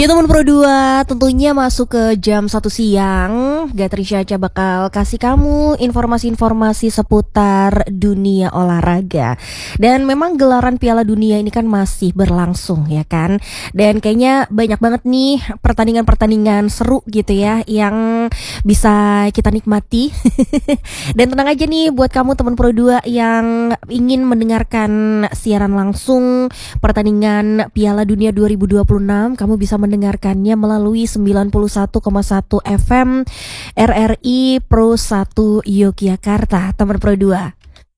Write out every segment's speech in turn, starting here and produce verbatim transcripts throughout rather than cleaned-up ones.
Ya teman Pro dua, tentunya masuk ke jam satu siang, Gatri Syaca bakal kasih kamu informasi-informasi seputar dunia olahraga. Dan memang gelaran Piala Dunia ini kan masih berlangsung ya kan. Dan kayaknya banyak banget nih pertandingan-pertandingan seru gitu ya yang bisa kita nikmati. Dan tenang aja nih buat kamu teman Pro dua yang ingin mendengarkan siaran langsung pertandingan Piala Dunia dua ribu dua puluh enam, kamu bisa mendengarkannya melalui sembilan puluh satu koma satu F M R R I Pro satu Yogyakarta, teman Pro dua.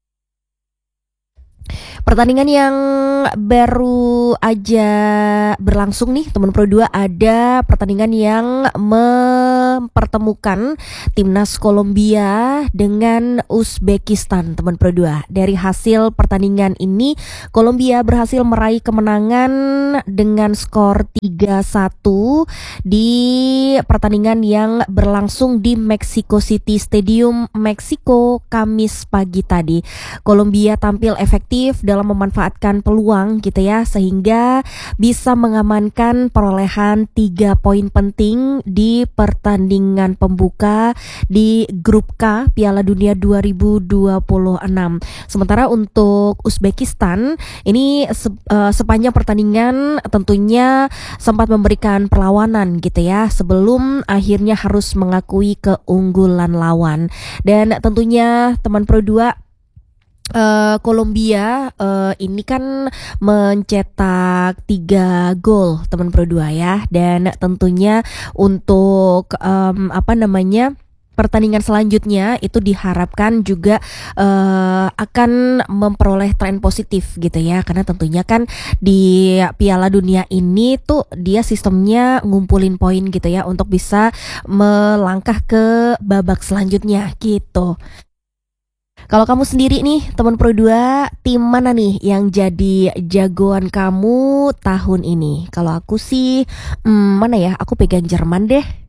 Pertandingan yang baru aja berlangsung nih teman Pro dua, ada pertandingan yang mempertemukan timnas Kolombia dengan Uzbekistan, teman Pro dua. Dari hasil pertandingan ini, Kolombia berhasil meraih kemenangan dengan skor tiga satu di pertandingan yang berlangsung di Mexico City Stadium, Meksiko, Kamis pagi tadi. Kolombia tampil efektif dalam memanfaatkan peluang gitu ya, sehingga bisa mengamankan perolehan tiga poin penting di pertandingan pembuka di grup K Piala Dunia dua ribu dua puluh enam. Sementara untuk Uzbekistan ini se- uh, sepanjang pertandingan tentunya sempat memberikan perlawanan gitu ya, sebelum akhirnya harus mengakui keunggulan lawan. Dan tentunya teman Pro dua, Uh, Kolombia uh, ini kan mencetak tiga gol teman Pro dua ya, dan tentunya untuk um, apa namanya pertandingan selanjutnya itu diharapkan juga uh, akan memperoleh tren positif gitu ya, karena tentunya kan di Piala Dunia ini tuh dia sistemnya ngumpulin poin gitu ya untuk bisa melangkah ke babak selanjutnya gitu. Kalau kamu sendiri nih teman Pro dua, tim mana nih yang jadi jagoan kamu tahun ini? Kalau aku sih, hmm, mana ya? Aku pegang Jerman deh.